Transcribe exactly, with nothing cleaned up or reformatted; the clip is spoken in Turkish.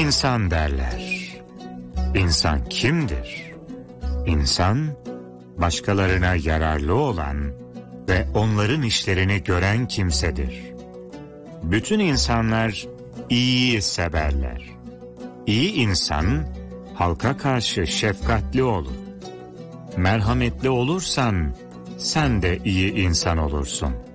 insan derler. İnsan kimdir? İnsan, başkalarına yararlı olan ve onların işlerini gören kimsedir. Bütün insanlar iyiyi severler. İyi insan, halka karşı şefkatli olur. Merhametli olursan, sen de iyi insan olursun.